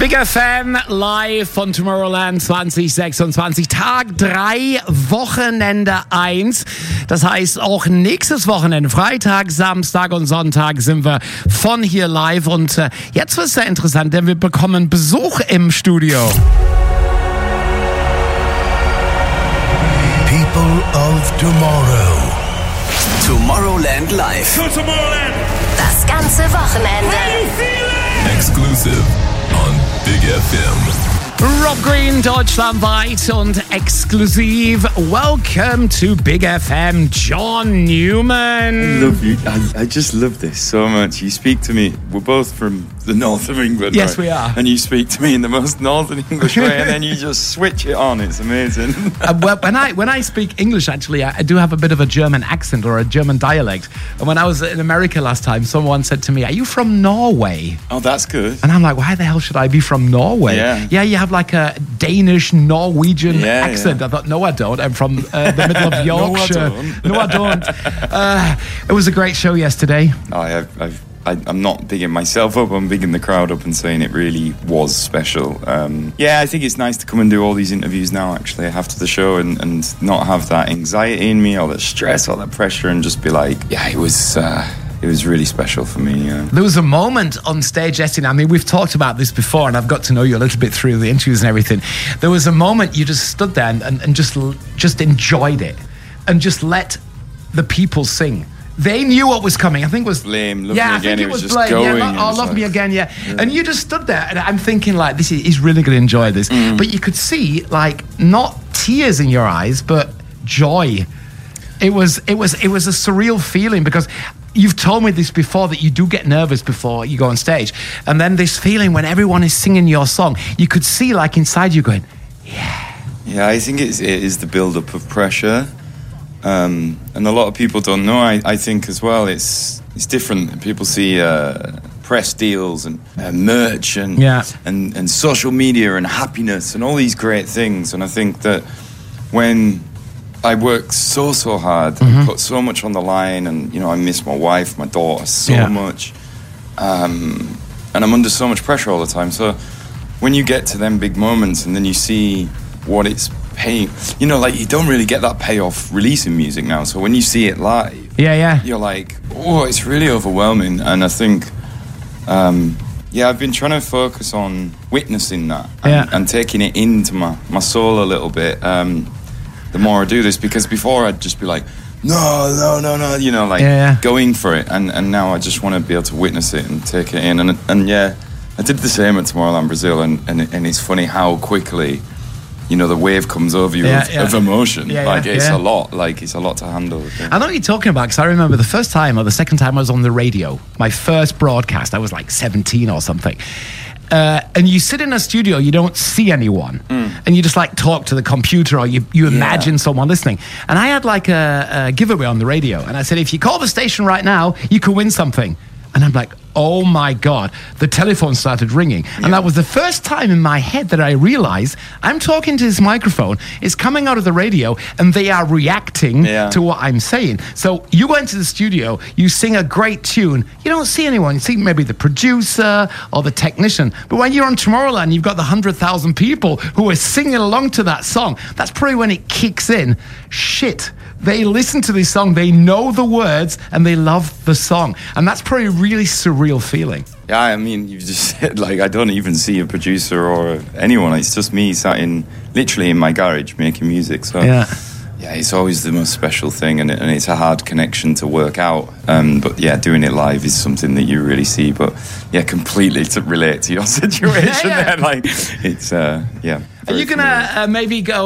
Big FM live von Tomorrowland 2026, Tag 3, Wochenende 1. Das heißt, auch nächstes Wochenende, Freitag, Samstag und Sonntag sind wir von hier live. Und jetzt wird es sehr interessant, denn wir bekommen Besuch im Studio. People of Tomorrow. Tomorrowland Live. Go Tomorrowland! Das ganze Wochenende. Exclusive on Big FM. Rob Green, deutschlandweit und exklusiv. Welcome to Big FM, John Newman. Love you. I just love this so much. You speak to me. We're both from the north of England. Yes, right? we are. And you speak to me in the most northern English way, and then you just switch it on. It's amazing. Well, when I speak English, actually, I do have a bit of a German accent or a German dialect. And when I was in America last time, someone said to me, "Are you from Norway?" Oh, that's good. And I'm like, why the hell should I be from Norway? Yeah. You have like a Danish, Norwegian Yeah, accent. yeah. I thought, no, I don't. I'm from the middle of Yorkshire. No, I don't. It was a great show yesterday. I'm not bigging myself up. I'm bigging the crowd up and saying it really was special. I think it's nice to come and do all these interviews now, actually, after the show and not have that anxiety in me or that stress or that pressure and just be like, it was really special for me. There was a moment on stage yesterday. I mean, we've talked about this before, and I've got to know you a little bit through the interviews and everything. There was a moment you just stood there and just enjoyed it and just let the people sing. They knew what was coming. I think it was Blame, Love Me I Again. think It was just going. Love Me Again. Yeah. And you just stood there, and I'm thinking like, he's really going to enjoy this. But you could see like not tears in your eyes, but joy. It was a surreal feeling because you've told me this before that you do get nervous before you go on stage, and then this feeling when everyone is singing your song, you could see like inside you going, yeah. Yeah, I think it is the build-up of pressure. And a lot of people don't know, I think as well, it's different. People see press deals and merch and social media and happiness and all these great things. And I think that when I work so hard and put so much on the line, and I miss my wife, my daughter so much, and I'm under so much pressure all the time. So when you get to them big moments and then you see what it's paying, like you don't really get that payoff releasing music now. So when you see it live, you're like, oh, it's really overwhelming. And I think, I've been trying to focus on witnessing that and taking it into my soul a little bit. The more I do this, because before I'd just be like, no, going for it. And now I just want to be able to witness it and take it in. And I did the same at Tomorrowland Brazil. And it's funny how quickly, the wave comes over you of emotion. It's a lot. Like, it's a lot to handle. I know what you're talking about, because I remember the first time or the second time I was on the radio, my first broadcast, I was like 17 or something. And you sit in a studio, you don't see anyone, and you just like talk to the computer, or you imagine someone listening. And I had like a giveaway on the radio, and I said, if you call the station right now, you can win something. And I'm like, oh my God, the telephone started ringing. And that was the first time in my head that I realized I'm talking to this microphone, it's coming out of the radio, and they are reacting to what I'm saying. So you go into the studio, you sing a great tune, you don't see anyone. You see maybe the producer or the technician. But when you're on Tomorrowland, you've got the 100,000 people who are singing along to that song. That's probably when it kicks in. Shit. They listen to this song, they know the words, and they love the song. And that's probably a really surreal feeling. Yeah, I mean, you just said, like, I don't even see a producer or anyone. It's just me sat literally in my garage making music. So, it's always the most special thing, and it's a hard connection to work out. But doing it live is something that you really see. But completely to relate to your situation there. Like, it's, Are you going to maybe go